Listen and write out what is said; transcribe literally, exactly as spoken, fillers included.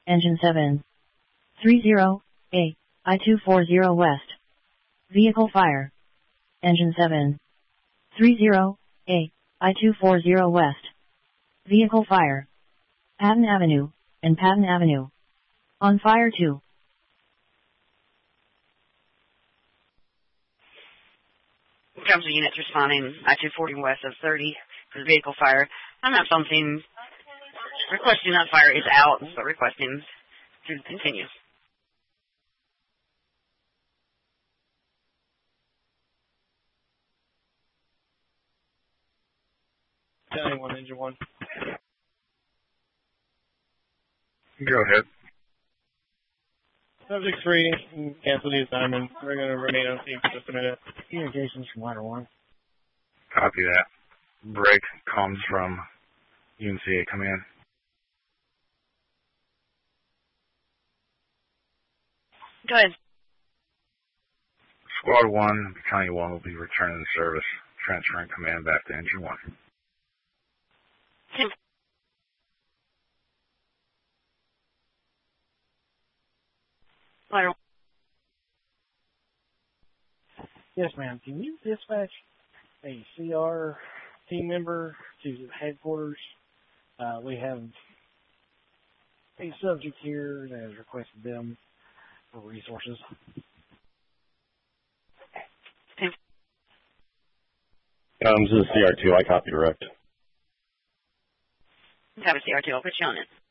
Engine seven. three zero, A, I two forty West. Vehicle fire. Engine seven. three zero, A, I two forty West. Vehicle fire. Patton Avenue, and Patton Avenue. On fire two. Comes the units responding I two forty West of thirty for the vehicle fire. I'm not something requesting that fire is out, but requesting to continue. ninety-one, engine one. Go ahead. Subject three, cancel the assignment. We're going to remain on scene for just a minute. Communications from Ladder one. Copy that. Break comes from U N C A. Come in. Go ahead. Squad one, Battalion one will be returning to service, transferring command back to Engine one. Ladder. Yes, ma'am. Can you dispatch a C R team member to headquarters? Uh, we have a subject here that has requested them for resources. Um, this is C R two. I copy direct. Have a C R two. I'll put you on it.